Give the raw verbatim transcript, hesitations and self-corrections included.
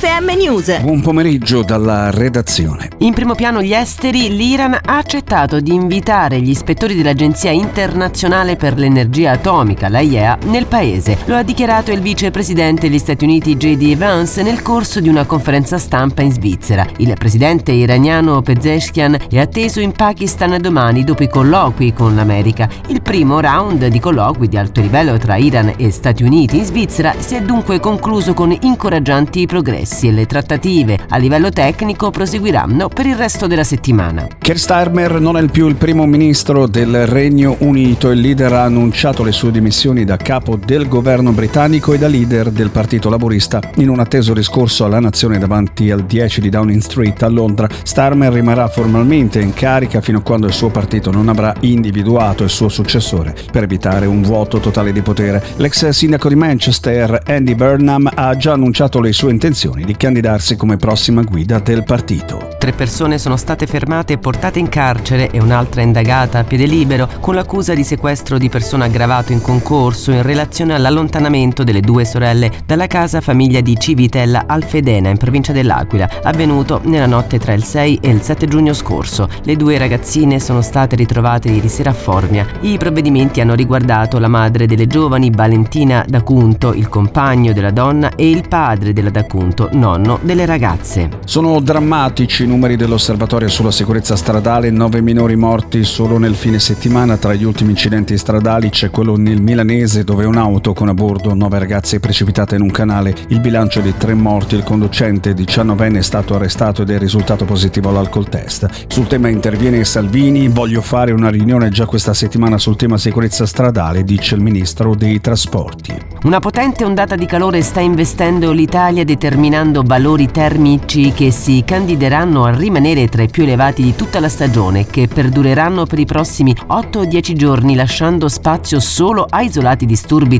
M News. Buon pomeriggio dalla redazione. In primo piano gli esteri, l'Iran ha accettato di invitare gli ispettori dell'Agenzia Internazionale per l'Energia Atomica, l'A I E A, nel paese. Lo ha dichiarato il vicepresidente degli Stati Uniti J D Vance nel corso di una conferenza stampa in Svizzera. Il presidente iraniano Pezeshkian è atteso in Pakistan domani dopo i colloqui con l'America. Il primo round di colloqui di alto livello tra Iran e Stati Uniti in Svizzera si è dunque concluso con incoraggianti progressi e le trattative a livello tecnico proseguiranno per il resto della settimana. Keir Starmer non è più il primo ministro del Regno Unito. Il leader ha annunciato le sue dimissioni da capo del governo britannico e da leader del Partito Laburista in un atteso discorso alla nazione davanti al dieci di Downing Street a Londra. Starmer rimarrà formalmente in carica fino a quando il suo partito non avrà individuato il suo successore per evitare un vuoto totale di potere. L'ex sindaco di Manchester, Andy Burnham, ha già annunciato le sue intenzioni di candidarsi come prossima guida del partito. Tre persone sono state fermate e portate in carcere e un'altra indagata a piede libero con l'accusa di sequestro di persona aggravato in concorso in relazione all'allontanamento delle due sorelle dalla casa famiglia di Civitella Alfedena in provincia dell'Aquila, avvenuto nella notte tra il sei e il sette giugno scorso. Le due ragazzine sono state ritrovate ieri sera a Formia. I provvedimenti hanno riguardato la madre delle giovani, Valentina D'Acunto, il compagno della donna e il padre della D'Acunto, nonno delle ragazze. Sono drammatici i numeri dell'osservatorio sulla sicurezza stradale, nove minori morti solo nel fine settimana. Tra gli ultimi incidenti stradali c'è quello nel milanese dove un'auto con a bordo nove ragazze è precipitata in un canale. Il bilancio è di tre morti, il conducente diciannovenne è stato arrestato ed è risultato positivo all'alcol test. Sul tema interviene Salvini: voglio fare una riunione già questa settimana sul tema sicurezza stradale, dice il ministro dei trasporti. Una potente ondata di calore sta investendo l'Italia, determinando valori termici che si candideranno a rimanere tra i più elevati di tutta la stagione, che perdureranno per i prossimi otto o dieci giorni, lasciando spazio solo a isolati disturbi